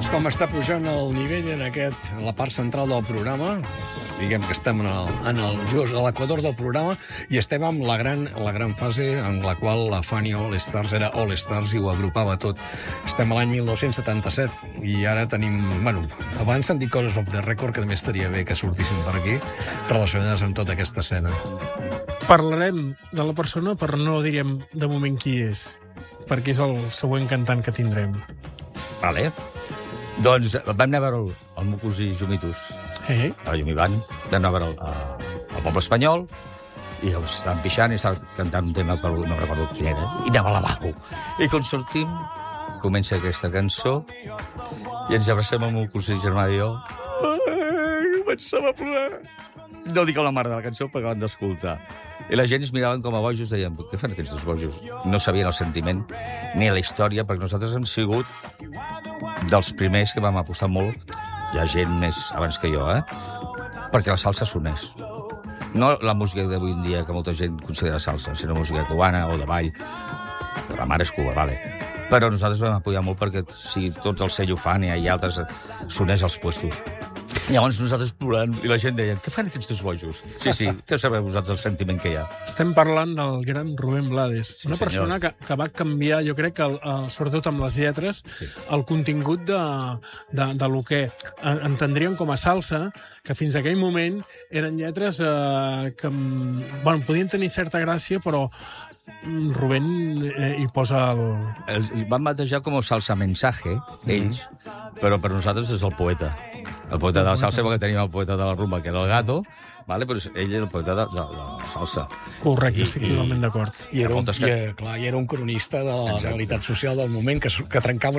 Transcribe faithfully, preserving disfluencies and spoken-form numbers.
com està pujant el nivell en aquest, en la part central del programa. Diguem que estem en el, en el just a l'equador del programa i estem amb la gran, la gran fase en la qual la Fania All Stars era All Stars i ho agrupava tot. Estem a l'any mil nou-cents setanta-set i ara tenim... Bueno, abans s'han dit coses off the record que també estaria bé que sortissin per aquí relacionades amb tota aquesta escena. Parlarem de la persona, però no direm de moment qui és, perquè és el següent cantant que tindrem. Vale. Doncs vam anar a veure el, el meu cosí Jumitus, Eh? a la Llumivant, vam anar a veure el, el poble espanyol, i llavors estàvem pixant i estàvem cantant un tema, però no recordo quin era, i anava al lavabo. I quan sortim, comença aquesta cançó, i ens abracem el meu cosí germà i jo. Ai, començàvem a plorar. No dic la mare de la cançó, perquè l'han d'escoltar. I la gent es miraven com a bojos, deien, què fan aquests dos bojos? No sabien el sentiment ni la història, perquè nosaltres hem sigut dels primers que vam apostar molt, hi ha gent més abans que jo, eh? Perquè la salsa sonés. No la música d'avui en dia, que molta gent considera salsa, sinó música cubana o de ball. La mare és Cuba, vale. Però nosaltres vam apoyar molt perquè si tots el sello Fania i altres sonés als puestos. Llavors nosaltres plorant, i la gent deia, què fan aquests dos bojos? Sí, sí, que sabeu vosaltres el sentiment que hi ha. Estem parlant del gran Rubén Blades, Sí, una senyor. persona que, que va canviar, jo crec, que el, el, sobretot amb les lletres, Sí. el contingut de, de, de lo que en- entendríem com a salsa, que fins a aquell moment eren lletres eh, que mm, bueno, podien tenir certa gràcia, però mm, Rubén eh, hi posa el... El, el van batejar com a salsa mensaje, ells, però per nosaltres és el poeta. El poeta de la salsa, perquè teníem el poeta de la rumba, que era el Gato, vale? Però ell era el poeta de, de, de la salsa. Correcte, I- estic i- totalment d'acord. I era, un, moltes i, que- eh, clar, i era un cronista de la Exacte. realitat social del moment que, que trencava